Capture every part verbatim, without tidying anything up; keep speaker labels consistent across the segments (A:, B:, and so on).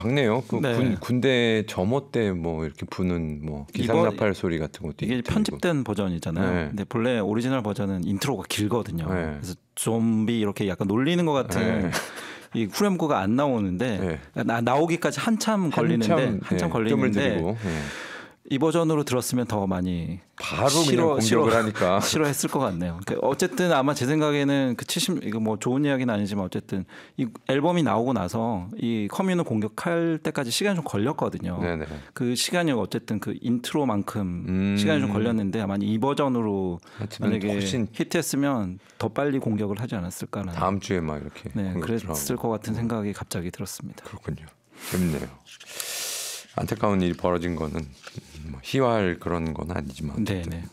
A: 막네요. 그
B: 네.
A: 군, 군대 점호 때 뭐 이렇게 부는 뭐 기상나팔 소리 같은 것도
B: 이게
A: 들리고.
B: 편집된 버전이잖아요.
A: 네.
B: 근데 본래 오리지널 버전은 인트로가 길거든요.
A: 네.
B: 그래서 좀비 이렇게 약간 놀리는 것 같은
A: 네.
B: 이 후렴구가 안 나오는데
A: 네.
B: 나, 나오기까지 한참 걸리는데 한참, 한참
A: 네, 뜸을
B: 걸리는데
A: 들이고. 네.
B: 이 버전으로 들었으면 더 많이
A: 바로
B: 싫어,
A: 그냥 공격을
B: 싫어,
A: 하니까
B: 싫어했을 것 같네요. 그러니까 어쨌든 아마 제 생각에는 그 칠십 이거 뭐 좋은 이야기는 아니지만 어쨌든 이 앨범이 나오고 나서 이 커뮤를 공격할 때까지 시간이 좀 걸렸거든요.
A: 네네.
B: 그 시간이 어쨌든 그 인트로만큼
A: 음.
B: 시간이 좀 걸렸는데 아마 이 버전으로 만약에
A: 훨씬
B: 히트했으면 더 빨리 공격을 하지 않았을까라는.
A: 다음 주에 막 이렇게
B: 네, 그랬을
A: 들어가고.
B: 것 같은 생각이 갑자기 들었습니다.
A: 그렇군요. 재밌네요. 안타까운 일이 벌어진 거는 뭐 희화할 그런 건 아니지만.
B: 네네.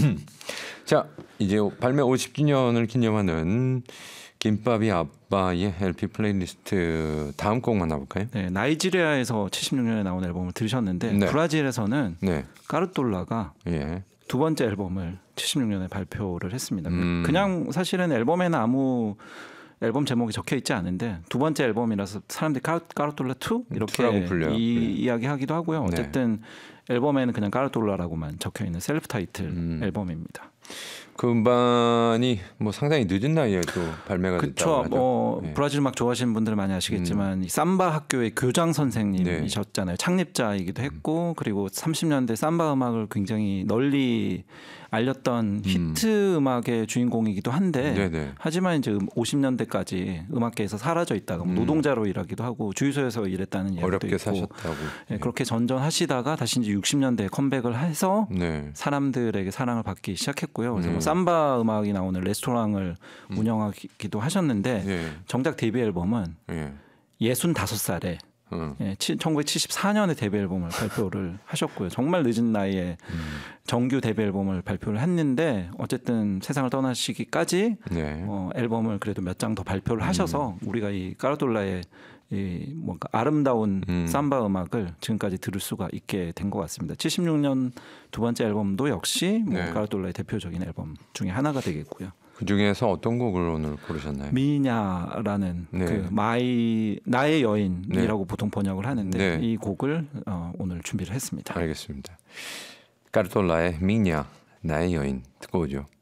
A: 자, 이제 발매 오십 주년을 기념하는 김밥이 아빠의 엘피 플레이리스트 다음 곡 만나볼까요?
B: 네, 나이지리아에서 칠십육 년에 나온 앨범을 들으셨는데
A: 네.
B: 브라질에서는
A: 네.
B: 까르톨라가
A: 예.
B: 두 번째 앨범을 칠십육 년에 발표를 했습니다.
A: 음.
B: 그냥 사실은 앨범에는 아무 앨범 제목이 적혀 있지 않은데 두 번째 앨범이라서 사람들이 까르, 까르톨라 투 이렇게
A: 불려요.
B: 이,
A: 네.
B: 이야기하기도 하고요.
A: 네.
B: 어쨌든 앨범에는 그냥 까르톨라라고만 적혀 있는 셀프 타이틀
A: 음.
B: 앨범입니다.
A: 그 음반이 뭐 상당히 늦은 나이에 또 발매가 됐다고
B: 그렇죠.
A: 하죠.
B: 뭐
A: 네.
B: 브라질 음악 좋아하시는 분들은 많이 아시겠지만 이 삼바 학교의 교장 선생님이셨잖아요. 창립자이기도 했고 그리고 삼십 년대 삼바 음악을 굉장히 널리 알렸던 히트 음악의 주인공이기도 한데
A: 네네.
B: 하지만 이제 오십 년대까지 음악계에서 사라져 있다가 뭐
A: 음.
B: 노동자로 일하기도 하고 주유소에서 일했다는 이야기도
A: 어렵게
B: 있고
A: 사셨다고.
B: 네, 그렇게 전전하시다가 다시 이제 육십 년대에 컴백을 해서
A: 네.
B: 사람들에게 사랑을 받기 시작했고요. 그래서
A: 음.
B: 뭐 삼바 음악이 나오는 레스토랑을
A: 음.
B: 운영하기도 하셨는데
A: 예.
B: 정작 데뷔 앨범은
A: 예.
B: 예순다섯 살에
A: 어.
B: 예, 천구백칠십사 년에 데뷔 앨범을 발표를 하셨고요. 정말 늦은 나이에
A: 음.
B: 정규 데뷔 앨범을 발표를 했는데 어쨌든 세상을 떠나시기까지
A: 네.
B: 어, 앨범을 그래도 몇 장 더 발표를 하셔서 우리가 이 까르톨라의 이 뭔가 아름다운
A: 음.
B: 삼바 음악을 지금까지 들을 수가 있게 된 것 같습니다. 칠십육 년 두 번째 앨범도 역시 뭐
A: 네.
B: 까르톨라의 대표적인 앨범 중에 하나가 되겠고요.
A: 그 중에서 어떤 곡을 오늘 고르셨나요?
B: 미냐라는
A: 네.
B: 그 마이 나의 여인이라고
A: 네.
B: 보통 번역을 하는데
A: 네.
B: 이 곡을 어, 오늘 준비를 했습니다.
A: 알겠습니다. 까르톨라의 미냐 나의 여인 듣고 오죠.